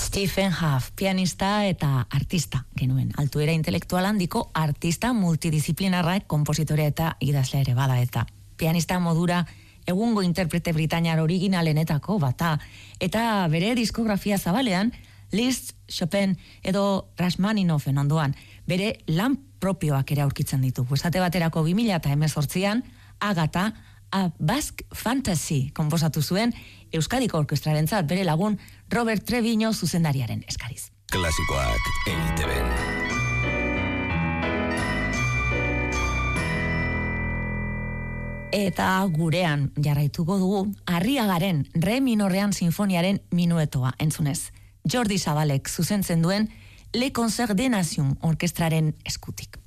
Stephen Huff, pianista eta artista genuen. Altuera intelektual handiko artista multidisciplinarra, kompositorea eta idazlea ere bada eta pianista modura egungo interprete britainiar originalenetako bata eta bere diskografia zabalean Liszt, Chopin edo Rachmaninoffen ondoan bere lan propioak ere aurkitzen ditugu. Esate baterako 2018an Agata A Basque Fantasy konposatu zuen Euskadiko orkestrarentzat bere lagun Robert Treviño zuzendariaren eskariz. Klasikoak EITB-n. Eta gurean jarraituko dugu Arriagaren Re minorrean sinfoniaren minuetoa entzunez. Jordi Zabalek zuzentzen duen Le Concert des Nations orkestraren eskutik.